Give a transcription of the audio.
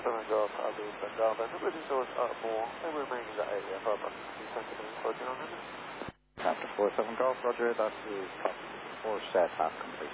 47 Golf, Abu Bandar, the British source more, and remain in the area for approximately 20 minutes, 14 minutes. After 47 Golf, Roger, that is top 4 set half complete.